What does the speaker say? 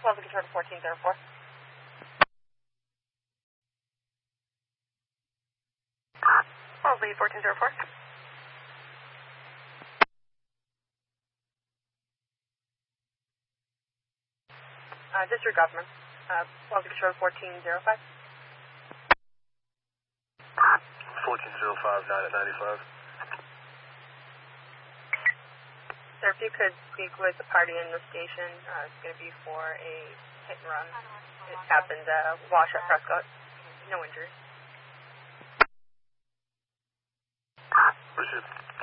12 control to 1404. Lead 1404. District Government. 12 control 1405. 1405, 9 at 95. Sir, if you could speak with the party in the station, it's going to be for a hit and run. It happened Wash at Prescott. No injuries. Appreciate it.